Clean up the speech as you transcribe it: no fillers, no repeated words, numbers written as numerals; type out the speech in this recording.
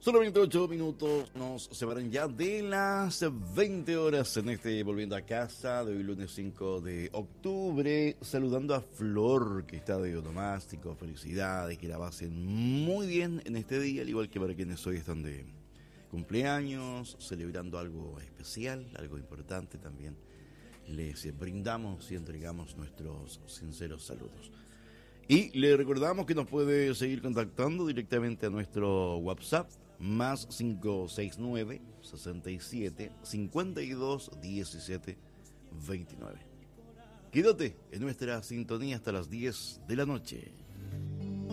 Solamente 8 minutos nos separan ya de las 20 horas en este Volviendo a Casa de hoy lunes 5 de octubre. Saludando a Flor, que está de onomástico. Felicidades, que la pasen muy bien en este día, al igual que para quienes hoy están de cumpleaños, celebrando algo especial, algo importante también. Les brindamos y entregamos nuestros sinceros saludos. Y le recordamos que nos puede seguir contactando directamente a nuestro WhatsApp, más 569 67 52 17 29. Quédate en nuestra sintonía hasta las 10 de la noche.